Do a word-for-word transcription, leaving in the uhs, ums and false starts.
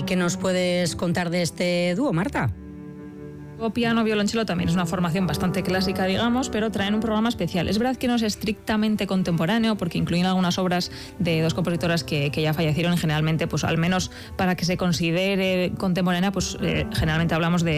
¿qué nos puedes contar de este dúo, Marta? O piano, violonchelo también es una formación bastante clásica, digamos, pero traen un programa especial. Es verdad que no es estrictamente contemporáneo, porque incluyen algunas obras de dos compositoras que, que ya fallecieron y generalmente, pues al menos para que se considere contemporánea, pues eh, generalmente hablamos de